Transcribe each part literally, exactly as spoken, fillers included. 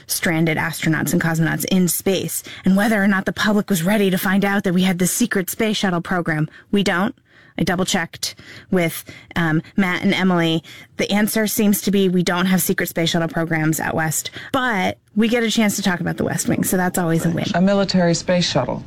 stranded astronauts and cosmonauts in space, and whether or not the public was ready to find out that we had this secret space shuttle program. We don't. I double-checked with um, Matt and Emily. The answer seems to be we don't have secret space shuttle programs at West, but we get a chance to talk about the West Wing, so that's always a win. A military space shuttle.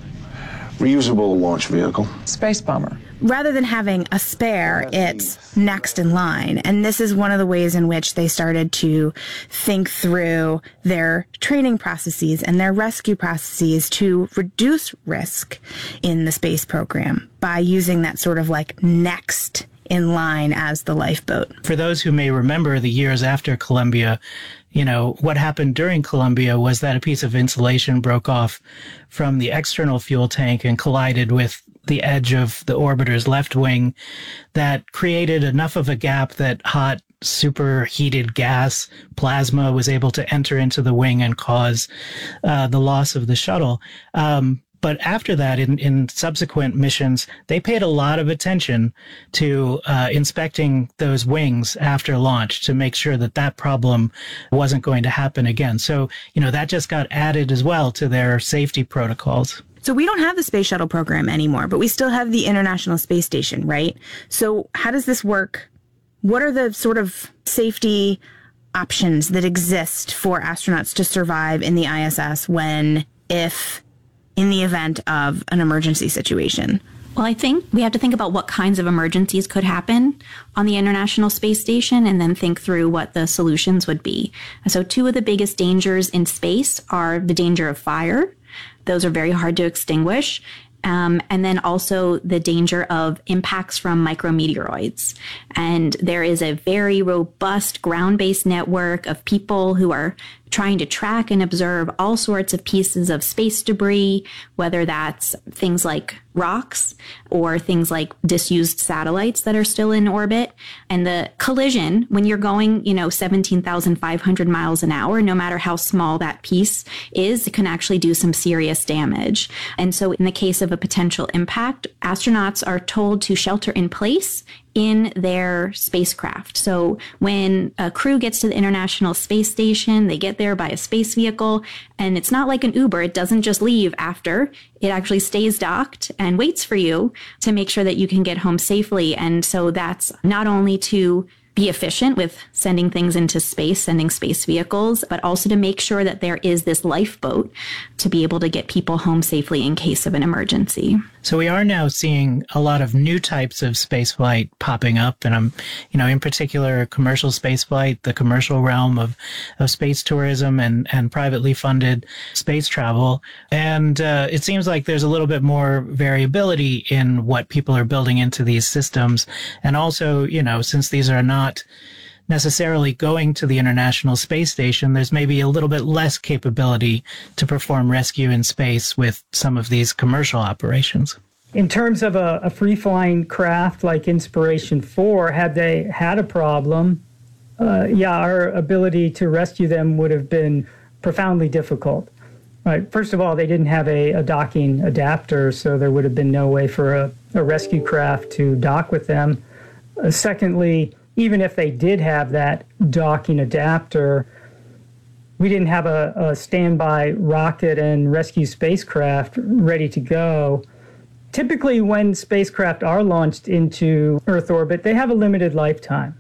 Reusable launch vehicle. Space bomber. Rather than having a spare, it's next in line. And this is one of the ways in which they started to think through their training processes and their rescue processes to reduce risk in the space program by using that sort of like next in line as the lifeboat. For those who may remember the years after Columbia, you know, what happened during Columbia was that a piece of insulation broke off from the external fuel tank and collided with the edge of the orbiter's left wing that created enough of a gap that hot, superheated gas plasma was able to enter into the wing and cause uh, the loss of the shuttle. Um, But after that, in, in subsequent missions, they paid a lot of attention to uh, inspecting those wings after launch to make sure that that problem wasn't going to happen again. So, you know, that just got added as well to their safety protocols. So we don't have the space shuttle program anymore, but we still have the International Space Station, right? So how does this work? What are the sort of safety options that exist for astronauts to survive in the I S S when, if, in the event of an emergency situation? Well, I think we have to think about what kinds of emergencies could happen on the International Space Station and then think through what the solutions would be. So two of the biggest dangers in space are the danger of fire. Those are very hard to extinguish. Um, and then also the danger of impacts from micrometeoroids. And there is a very robust ground-based network of people who are trying to track and observe all sorts of pieces of space debris, whether that's things like rocks or things like disused satellites that are still in orbit. And the collision, when you're going, you know, seventeen thousand five hundred miles an hour, no matter how small that piece is, it can actually do some serious damage. And so in the case of a potential impact, astronauts are told to shelter in place in their spacecraft. So when a crew gets to the International Space Station, they get there by a space vehicle, and it's not like an Uber. It doesn't just leave after. It actually stays docked and waits for you to make sure that you can get home safely. And so that's not only to be efficient with sending things into space, sending space vehicles, but also to make sure that there is this lifeboat to be able to get people home safely in case of an emergency. So we are now seeing a lot of new types of spaceflight popping up, and I'm, you know, in particular, commercial spaceflight, the commercial realm of, of space tourism and, and privately funded space travel. And uh, it seems like there's a little bit more variability in what people are building into these systems. And also, you know, since these are not necessarily going to the International Space Station, there's maybe a little bit less capability to perform rescue in space with some of these commercial operations. In terms of a, a free-flying craft like Inspiration four, had they had a problem, uh, yeah, our ability to rescue them would have been profoundly difficult. Right. First of all, they didn't have a, a docking adapter, so there would have been no way for a, a rescue craft to dock with them. Uh, secondly, even if they did have that docking adapter, we didn't have a, a standby rocket and rescue spacecraft ready to go. Typically, when spacecraft are launched into Earth orbit, they have a limited lifetime.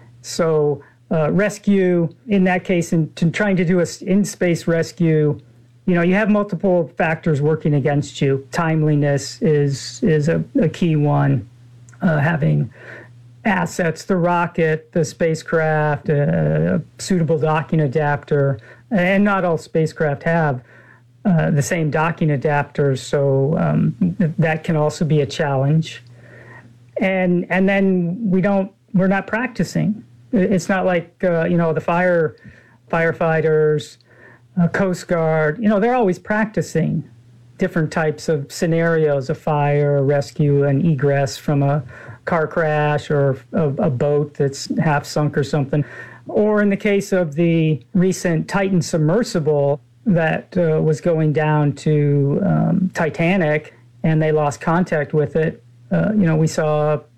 So uh, rescue, in that case, in, in trying to do a in-space rescue, you know, you have multiple factors working against you. Timeliness is, is a, a key one. Uh, having assets, the rocket, the spacecraft, a suitable docking adapter, and not all spacecraft have uh, the same docking adapters, so um, th- that can also be a challenge. And and then we don't, we're not practicing. It's not like uh, you know the fire firefighters, uh, Coast Guard. You know they're always practicing different types of scenarios of fire, rescue, and egress from a car crash or a, a boat that's half sunk or something. Or in the case of the recent Titan submersible that uh, was going down to um, Titanic and they lost contact with it, uh, you know, we saw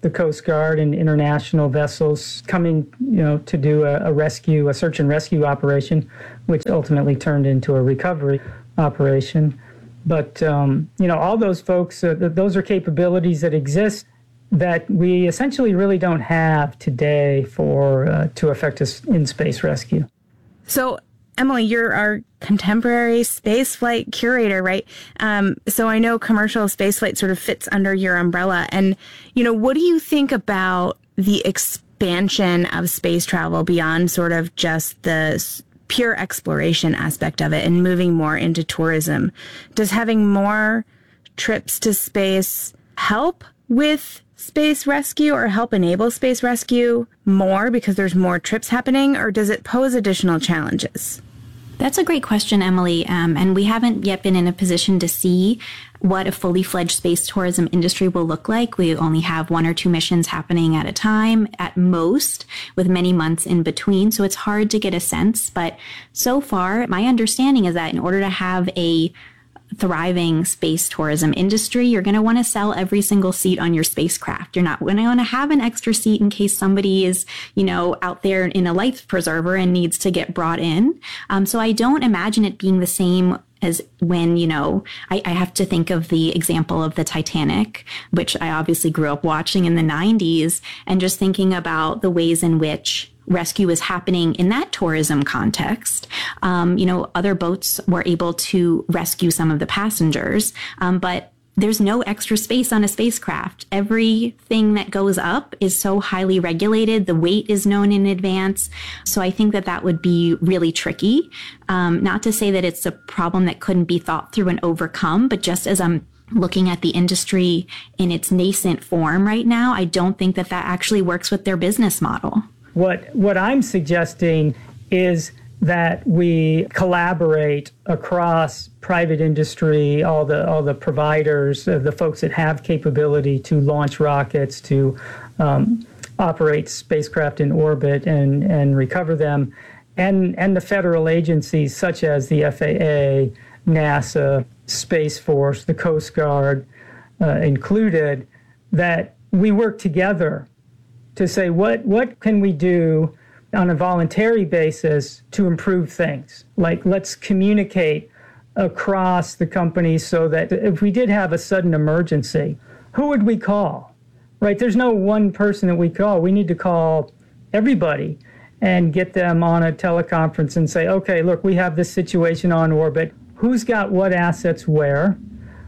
the Coast Guard and international vessels coming, you know, to do a, a rescue, a search and rescue operation, which ultimately turned into a recovery operation. But, um, you know, all those folks, uh, those are capabilities that exist that we essentially really don't have today for uh, to effect a in-space rescue. So, Emily, you're our contemporary spaceflight curator, right? Um, so I know commercial spaceflight sort of fits under your umbrella. And, you know, what do you think about the expansion of space travel beyond sort of just the pure exploration aspect of it and moving more into tourism? Does having more trips to space help with space rescue or help enable space rescue more because there's more trips happening, or does it pose additional challenges? That's a great question, Emily. Um, and we haven't yet been in a position to see what a fully fledged space tourism industry will look like. We only have one or two missions happening at a time at most, with many months in between. So it's hard to get a sense. But so far, my understanding is that in order to have a thriving space tourism industry, you're going to want to sell every single seat on your spacecraft. You're not going to want to have an extra seat in case somebody is, you know, out there in a life preserver and needs to get brought in. Um, so I don't imagine it being the same as when, you know, I, I have to think of the example of the Titanic, which I obviously grew up watching in the nineties, and just thinking about the ways in which rescue is happening in that tourism context. Um, you know, other boats were able to rescue some of the passengers, um, but there's no extra space on a spacecraft. Everything that goes up is so highly regulated. The weight is known in advance. So I think that that would be really tricky. Um, not to say that it's a problem that couldn't be thought through and overcome, but just as I'm looking at the industry in its nascent form right now, I don't think that that actually works with their business model. What what I'm suggesting is that we collaborate across private industry, all the all the providers, uh, the folks that have capability to launch rockets, to um, operate spacecraft in orbit and, and recover them, and, and the federal agencies such as the F A A, NASA, Space Force, the Coast Guard uh, included, that we work together to say what what can we do on a voluntary basis to improve things. Like, let's communicate across the company so that if we did have a sudden emergency, who would we call? Right? There's no one person that we call. We need to call everybody and get them on a teleconference and say, okay, look, we have this situation on orbit. Who's got what assets where?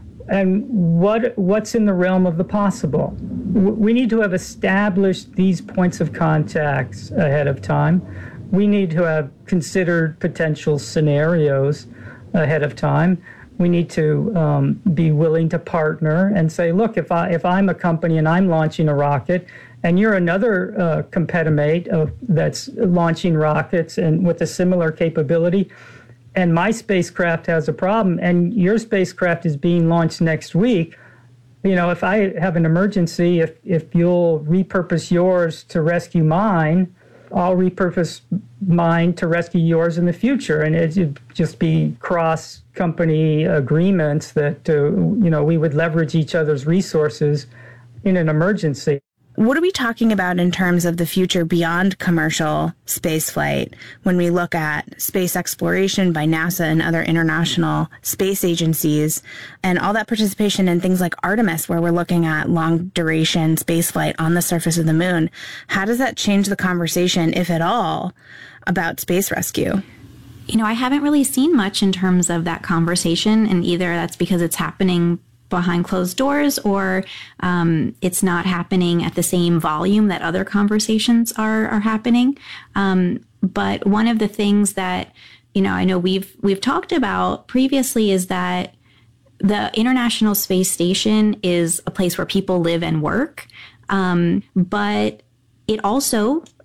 And what what's in the realm of the possible? We need to have established these points of contacts ahead of time. We need to have considered potential scenarios ahead of time. We need to um, be willing to partner and say, look, if I if I'm a company and I'm launching a rocket, and you're another uh, competitor of, that's launching rockets and with a similar capability, and my spacecraft has a problem, and your spacecraft is being launched next week, you know, if I have an emergency, if, if you'll repurpose yours to rescue mine, I'll repurpose mine to rescue yours in the future. And it'd just be cross-company agreements that, uh, you know, we would leverage each other's resources in an emergency. What are we talking about in terms of the future beyond commercial spaceflight when we look at space exploration by NASA and other international space agencies and all that participation in things like Artemis, where we're looking at long duration spaceflight on the surface of the moon? How does that change the conversation, if at all, about space rescue? You know, I haven't really seen much in terms of that conversation, and either that's because it's happening behind closed doors, or um, it's not happening at the same volume that other conversations are are happening. Um, but one of the things that, you know, I know we've we've talked about previously is that the International Space Station is a place where people live and work, um, but it also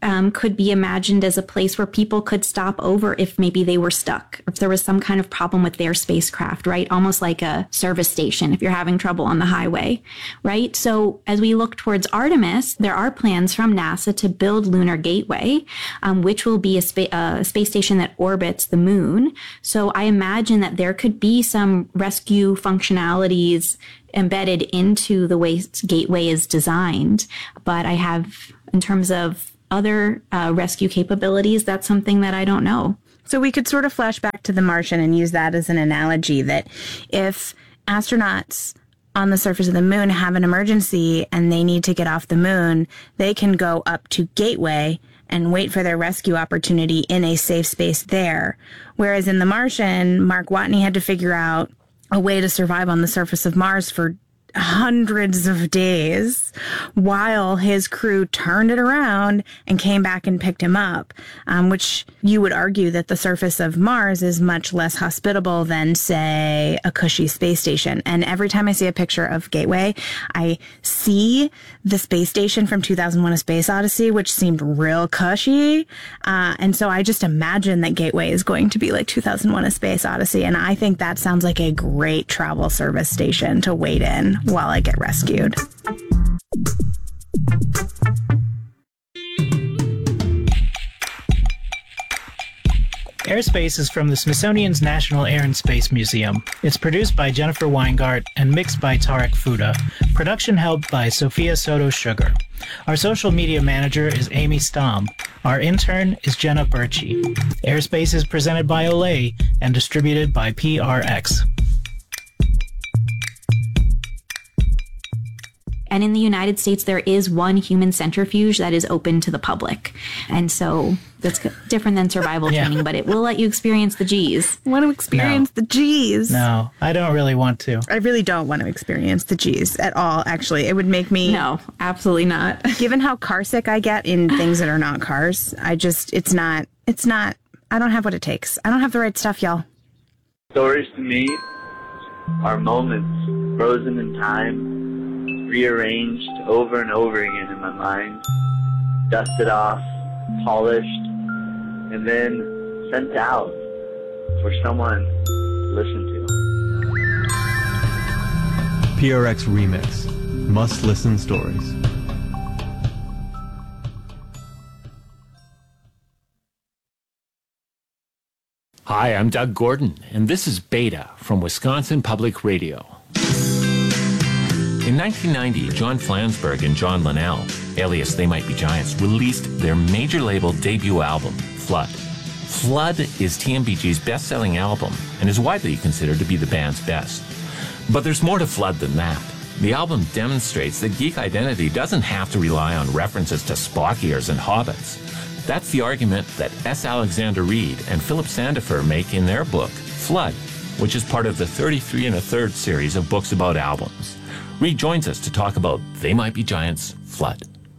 um, could be imagined as a place where people could stop over if maybe they were stuck, if there was some kind of problem with their spacecraft, right? Almost like a service station if you're having trouble on the highway, right? So as we look towards Artemis, there are plans from NASA to build Lunar Gateway, um, which will be a, spa- a space station that orbits the moon. So I imagine that there could be some rescue functionalities embedded into the way Gateway is designed. But I have, in terms of other uh, rescue capabilities, that's something that I don't know. So we could sort of flash back to The Martian and use that as an analogy that if astronauts on the surface of the moon have an emergency and they need to get off the moon, they can go up to Gateway and wait for their rescue opportunity in a safe space there. Whereas in The Martian, Mark Watney had to figure out a way to survive on the surface of Mars for hundreds of days while his crew turned it around and came back and picked him up, um, which you would argue that the surface of Mars is much less hospitable than, say, a cushy space station. And every time I see a picture of Gateway, I see the space station from two thousand one: A Space Odyssey, which seemed real cushy. Uh, and so I just imagine that Gateway is going to be like two thousand one: A Space Odyssey. And I think that sounds like a great travel service station to wait in while I get rescued. Airspace is from the Smithsonian's National Air and Space Museum. It's produced by Jennifer Weingart and mixed by Tarek Fuda. Production helped by Sophia Soto Sugar. Our social media manager is Amy Stom. Our intern is Jenna Birchie. Airspace is presented by Olay and distributed by P R X. And in the United States, there is one human centrifuge that is open to the public. And so that's different than survival yeah. training, but it will let you experience the G's. I want to experience no. the G's. No, I don't really want to. I really don't want to experience the G's at all, actually. It would make me... No, absolutely not. Given how car sick I get in things that are not cars, I just, it's not, it's not, I don't have what it takes. I don't have the right stuff, y'all. Stories to me are moments frozen in time, rearranged over and over again in my mind, dusted off, polished, and then sent out for someone to listen to. P R X Remix. Must-listen stories. Hi, I'm Doug Gordon, and this is Beta from Wisconsin Public Radio. In nineteen ninety, John Flansburgh and John Linnell, alias They Might Be Giants, released their major label debut album, Flood. Flood is T M B G's best-selling album and is widely considered to be the band's best. But there's more to Flood than that. The album demonstrates that geek identity doesn't have to rely on references to Spock ears and hobbits. That's the argument that S. Alexander Reed and Philip Sandifer make in their book, Flood, which is part of the thirty-three and a third series of books about albums. Reed joins us to talk about They Might Be Giants' Flood.